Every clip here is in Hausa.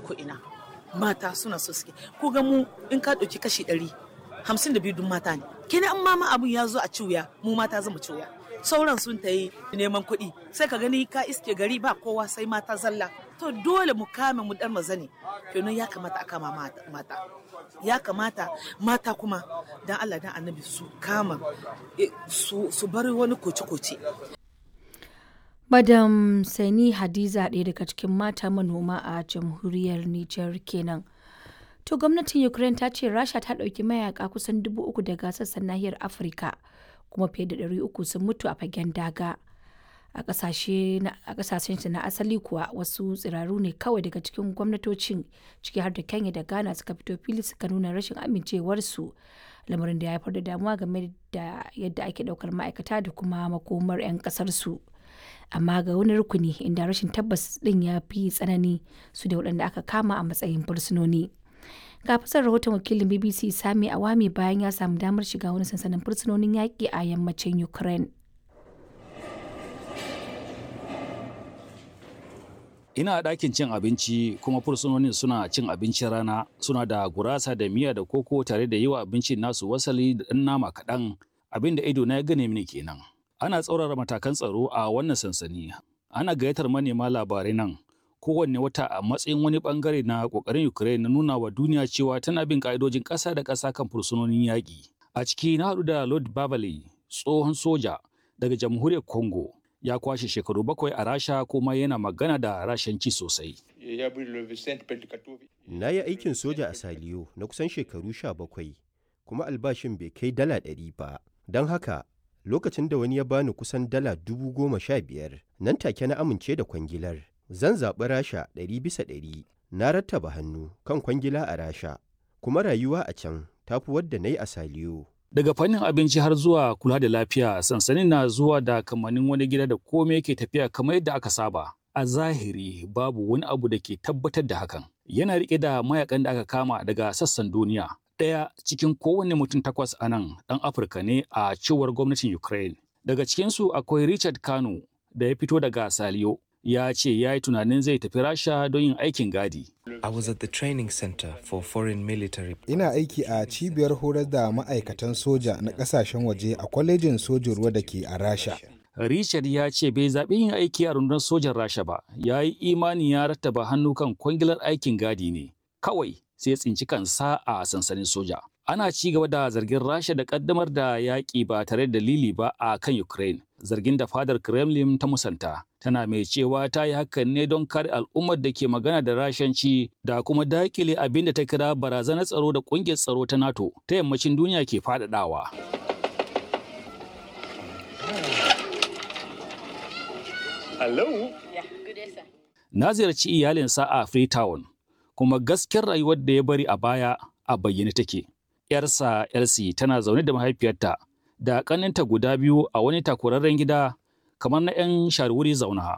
ko ina mata suna so suke ko ga mu in ka ɗauki kashi 152 dun mata ne kenan an mama abun ya zo a ciwya mu mata zama ciwya sauran sun ta yi neman kuɗi sai ka gani ka iske gari ba kowa sai mata zalla to dole mu kame mu dan mazane kenan ya kamata a kama mata ya kamata mata kuma dan Allah dan annabi su kama su bar wani koce-koce. Madam Sani Hadiza ɗaya daga cikin mata manoma a jamhuriyar Nijar kenan. To gwamnatin Ukraine ta ce Rasha ta ɗauki mayaka kusan 3,000 daga sassan nahiyar Afirka kuma fiye da 300 sun mutu a fagen daga. A ƙasashen na asali kuwa wasu tsiraru ne kawai daga cikin gwamnatocin ciki har da Kenya da Ghana suka fito fili suka nuna rashin amincewarsu lamarin da ya haifar da damuwa game da yadda ake ɗaukar ma'aikata da kuma makomar 'yan ƙasarsu. Amma ga wani rukuni inda rashin tabbas ɗin ya fi tsanani su da waɗanda aka kama a matsayin fursunoni. Ga fasar rahoton wakilin BBC Sami Awami bayan ya samu damar shiga wani sansanin fursunonin yaƙi a yammacin Ukraine. Ina a ɗakin cin abinci kuma fursunonin suna cin abincin rana suna da gurasa da miya da koko tare da yi wa abincin nasu wasali da ɗan nama kaɗan abin da ido na ya gane mini kenan. Ana tsaurara matakan tsaro a wannan sansani. Ana gayyatar manema labarai nan kowanne wata a matsayin wani bangare na ƙoƙarin Ukraine na nuna wa duniya cewa tana bin ƙa'idojin ƙasa da ƙasa kan fursunonin yaƙi. A ciki na haɗu da Lord Babale, tsohon soja daga jamhuriyar Congo. Ya kwashe shekaru 7 a Rasha kuma yana magana da Rashanci sosai. Na yi aikin soja a Saliyo na kusan shekaru 17 kuma albashin bai kai dala 100 ba. Don haka lokacin da wani ya bani kusan dala 15,000 nan take na amince da kwangilar. Zan zaɓi Rasha 100%. Na rattaba hannu kan kwangila a Rasha kuma rayuwa a can tafi wadda na yi a Saliyo. Daga fannin abinci har zuwa kula da lafiya, sansanin na zuwa da kamannin wani gida da komai ke tafiya kamar yadda aka saba. A zahiri babu wani abu da ke tabbatar da hakan. Yana riƙe da mayakan da aka kama daga sassan duniya. Ɗaya cikin kowane mutum 8 a nan ɗan Afirka ne a cewar gwamnatin Ukraine. Daga cikinsu akwai Richard Kano da ya fito daga Saliyo. Ya ce ya yi tunanin zai tafi Rasha don yin aikin gadi. I was at the training center for foreign military. Ina aiki a cibiyar horar da ma'aikatan soja na kasashen waje a kwalejin sojin ruwa da ke a Rasha. Richard ya ce bai zaɓi yin aiki a rundunar sojan Rasha ba, ya yi imani ya rattaba hannu kan kwangilar aikin gadi ne. Kawai sai tsinci kansa a sansanin soja. Ana ci gaba da zargin Rasha da kaddamar da yaƙi ba tare da dalili ba a kan Ukraine. Zargin da fadar Kremlin ta musanta. Tana mai cewa ta yi hakan ne don kare al'ummar da ke magana da Rashanci da kuma dakile abin da ta kira barazanar tsaro da ƙungiyar tsaro ta NATO ta yammacin duniya ke faɗaɗawa. Hello? Na ziyarci iyalinsa a Freetown, kuma gaskiyar rayuwar da ya bari a baya a bayyane take. ‘Yarsa Elsie tana zaune da mahaifiyarta da ƙaninta guda 2 a wani takurarren gida kamar na 'yan sharwuri zauna.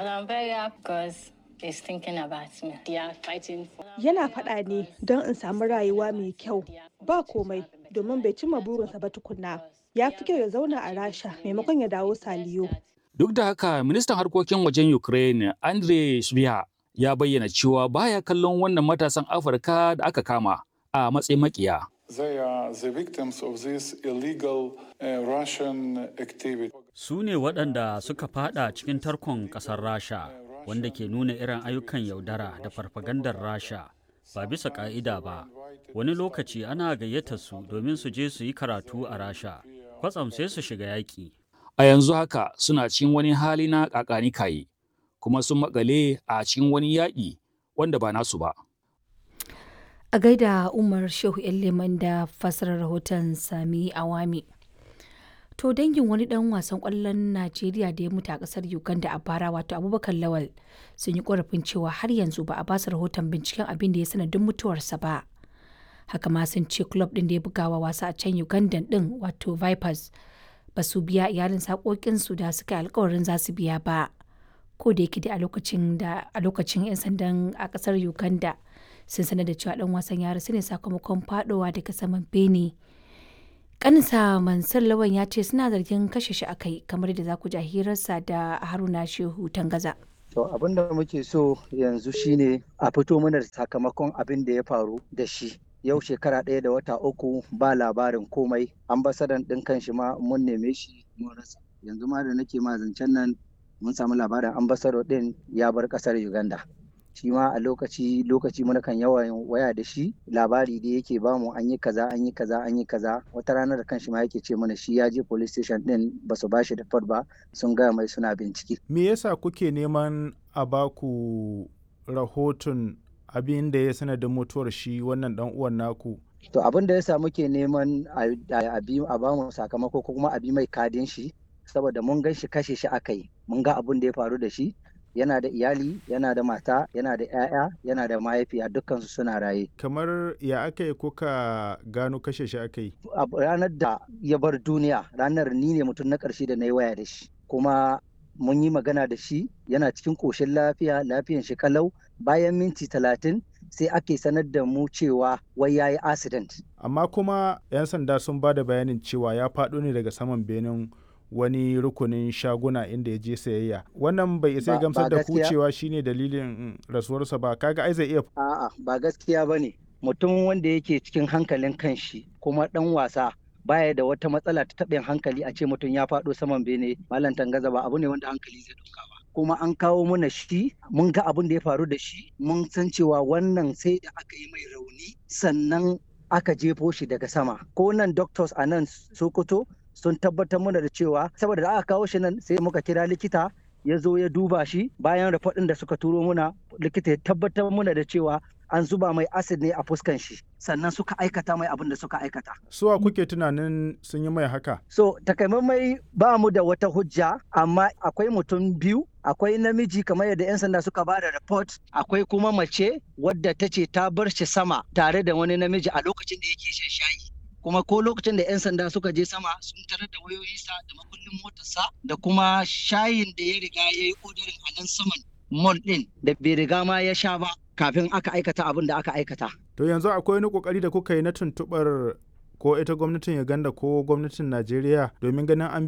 Yana faɗa ne don in samu rayuwa mai kyau. Ba komai domin bai cimma burinsa ba tukunna. Ya fi kyau ya zauna a Rasha maimakon ya dawo Saliyo. Duk da haka, ministan harkokin wajen Ukraine, Andrei Sybiha, ya bayyana cewa baya kallon wannan matasan Afirka da aka kama a matsayin makiya. They are the victims of this illegal Russian activity. Su ne waɗanda suka fada cikin tarkon ƙasar Rasha, wanda ke nuna irin ayyukan yaudara da farfagandar Rasha ba bisa ƙa'ida ba. Wani lokaci ana gayyata su domin su je su yi karatu a Rasha, kwatsam sai su shiga yaƙi. A yanzu haka suna cikin wani hali na ƙaƙanikayi, kuma sun maƙale a cikin wani yaƙi wanda ba nasu ba. A gaida Umar Shehu Leman da fasarar rahoton Sami Awami. To dangin wani dan wasan kwallon Najeriya da ya mutu a kasar Uganda a bara wato Abubakar Lawal sun yi korafin cewa har yanzu ba a basu rahoton binciken abin da ya sanadin mutuwarsa ba. Haka ma sun ce club din da ya bugawa wasa a can Uganda din wato Vipers ba su biya iyalin sakokinsu da suka alkawarin za su biya ba. Ko da yake da a lokacin 'yan sandan a kasar Uganda sun sanar da cewa dan wasan ya rasu ne sakamakon fadowa daga saman bene. Kaninsa Mansur Lawan ya ce suna zargin kashe shi akai kamar da za ku ji hirarsa da Haruna Shehu Tangaza. To abin da muke so yanzu shine a fito mana da sakamakon abin da ya faru da shi. Yau shekara 1 da wata 3 ba labarin komai. Ambasadan ɗin kan shi ma mun neme shi mun rasa. Yanzu ma da nake ma zancen nan mun samu labarin ambassador ɗin ya bar ƙasar Uganda. Shi ma a lokaci muna kan yawan waya da shi, labari da yake bamu an yi kaza wata ranar da kanshi ma yake ce mana shi ya je police station din ba su bashi report ba, sun gaya mai suna bincike. Me yasa kuke neman a baku rahoton abin da ya sanadin mutuwar shi wannan dan uwan naku? To abin da yasa muke neman a bamu sakamako ko kuma a bi mai kadin shi, saboda mun gan shi kashe shi aka yi, mun ga abin da ya faru da shi. Yana da iyali, yana da mata, yana da 'ya'ya, yana da mahaifiya, dukkansu suna raye. Kamar ya aka yi kuka gano kashe shi aka yi? Ranar da ya bar duniya, ranar ni ne mutum na ƙarshe da na yi waya da shi. Kuma mun yi magana da shi, yana cikin ƙoshin lafiyan shi kalau. Bayan minti 30 sai ake sanar da mu cewa wai ya yi accident. Amma kuma 'yan sanda sun ba da bayanin cewa ya faɗo ne daga saman benin wani rukunin shaguna inda ya je sayayya. Wannan bai isa gamsar da ku cewa shine dalilin rasuwarsa ba, kaga ai zai iya. A'a, ba gaskiya bane. Mutum wanda yake cikin hankalin kanshi kuma dan wasa baya da wata matsala ta taɓin hankali a ce mutum ya faɗo saman bene, Malam Tangaza, ba abu ne wanda hankali zai ɗauka ba. Kuma an kawo mana shi, mun ga abin da ya faru da shi, mun san cewa wannan sai da aka yi mai rauni sannan aka jefo shi daga sama. Ko nan doctors a nan Sokoto sun tabbatar mana da cewa saboda da aka kawo shi nan sai muka kira likita ya zo ya duba shi. Bayan rafaɗin da suka turo muna, likita ya tabbatar mana da cewa an zuba mai acid ne a fuskan shi, sannan suka aikata mai abin da suka aikata. Suwa kuke tunanin sun yi mai haka? So takamaimai ba mu da wata hujja, amma akwai mutum biyu, akwai namiji kamar yadda 'yan sanda suka ba da report, akwai kuma mace wadda ta ce ta bar shi sama tare da wani namiji a lokacin da yake shan shayi. Kuma ko lokacin da 'yan sanda suka je sama sun tarar da wayoyinsa da makullin motarsa da kuma shayin da ya riga ya yi odarin a nan saman mall ɗin da bai riga ma ya sha ba kafin aka aikata abin da aka aikata. To yanzu akwai wani kokari da kuka yi na tuntuɓar ko ita gwamnatin Uganda ko gwamnatin Najeriya domin ganin an